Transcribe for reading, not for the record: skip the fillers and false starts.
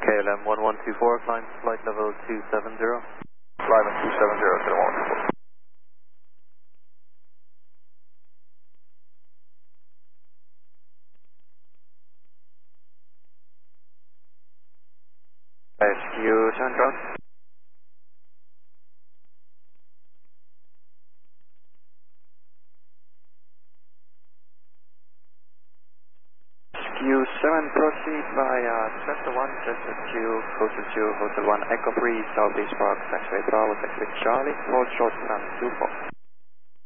KLM 1124, climb flight level 270. Climb 270 to the 114. SQ 7 cross. SQ7, proceed via Cessna 1, Cessna 2, Hotel 2, Hotel 1, Echo 3, Southeast Park, taxiway Bravo, taxiway Charlie, hold short, 24.